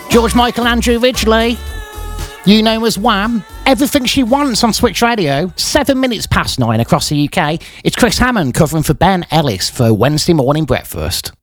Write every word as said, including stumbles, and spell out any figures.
George Michael Andrew Ridgeley, you know as Wham. Everything She Wants on Switch Radio, seven minutes past nine across the U K. It's Chris Hammond covering for Ben Ellis for Wednesday Morning Breakfast.